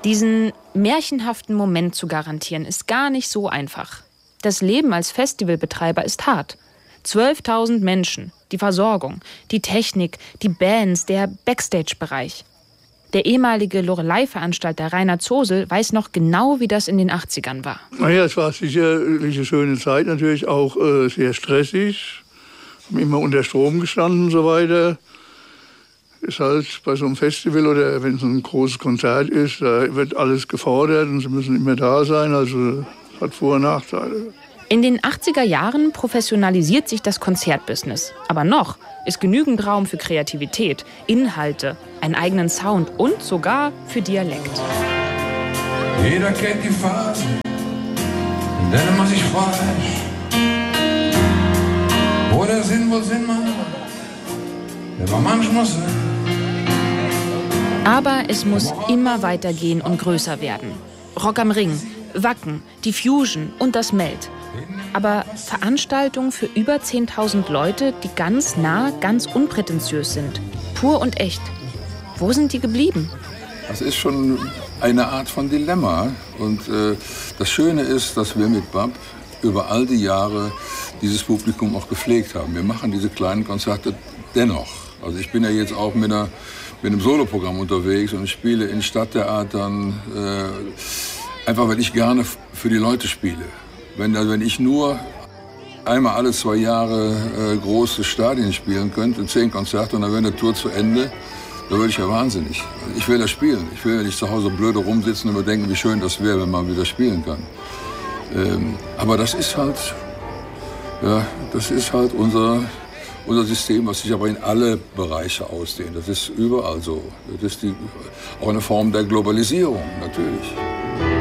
Diesen märchenhaften Moment zu garantieren, ist gar nicht so einfach. Das Leben als Festivalbetreiber ist hart. 12.000 Menschen, die Versorgung, die Technik, die Bands, der Backstage-Bereich. Der ehemalige Loreley-Veranstalter Rainer Zosel weiß noch genau, wie das in den 80ern war. Naja, es war sicherlich eine schöne Zeit, natürlich auch sehr stressig. Haben immer unter Strom gestanden und so weiter. Ist halt bei so einem Festival oder wenn es ein großes Konzert ist, da wird alles gefordert und sie müssen immer da sein. Also hat Vor- und Nachteile. In den 80er Jahren professionalisiert sich das Konzertbusiness. Aber noch ist genügend Raum für Kreativität, Inhalte, einen eigenen Sound und sogar für Dialekt. Jeder kennt die Phasen, in denen man sich fragt, wo der Sinn macht, der war manchmal so. Aber es muss immer weitergehen und größer werden. Rock am Ring, Wacken, die Fusion und das Melt. Aber Veranstaltungen für über 10.000 Leute, die ganz nah, ganz unprätentiös sind. Pur und echt. Wo sind die geblieben? Das ist schon eine Art von Dilemma. Und das Schöne ist, dass wir mit BAP über all die Jahre dieses Publikum auch gepflegt haben. Wir machen diese kleinen Konzerte dennoch. Also ich bin ja jetzt auch mit einem Soloprogramm unterwegs und spiele in Stadttheatern, einfach weil ich gerne für die Leute spiele. Wenn ich nur einmal alle 2 Jahre große Stadien spielen könnte, 10 Konzerte und dann wäre eine Tour zu Ende, da würde ich ja wahnsinnig. Ich will das spielen. Ich will ja nicht zu Hause blöde rumsitzen und mir denken, wie schön das wäre, wenn man wieder spielen kann. Aber das ist halt unser System, was sich aber in alle Bereiche ausdehnt. Das ist überall so. Das ist auch eine Form der Globalisierung, natürlich.